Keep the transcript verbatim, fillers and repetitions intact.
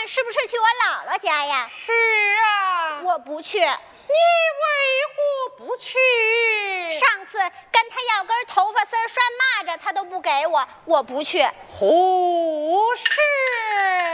是不是去我姥姥家呀？ 是啊。 我不去。 你为何不去？ 上次跟他要根头发丝拴蚂蚱，他都不给我，我不去。 胡事！